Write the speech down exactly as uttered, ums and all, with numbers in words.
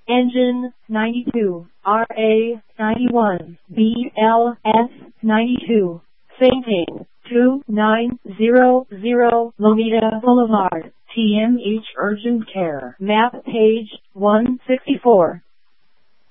Engine ninety-two, R A ninety-one, B L S ninety-two. Fainting, two nine zero zero Lomita Boulevard, T M H Urgent Care. Map page one sixty-four.